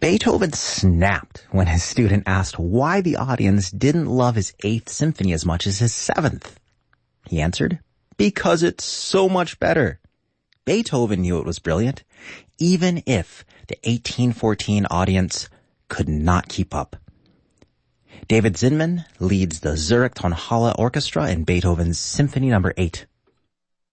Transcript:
Beethoven snapped when his student asked why the audience didn't love his 8th symphony as much as his 7th. He answered, because it's so much better. Beethoven knew it was brilliant, even if the 1814 audience could not keep up. David Zinman leads the Zurich Tonhalle Orchestra in Beethoven's Symphony No. 8.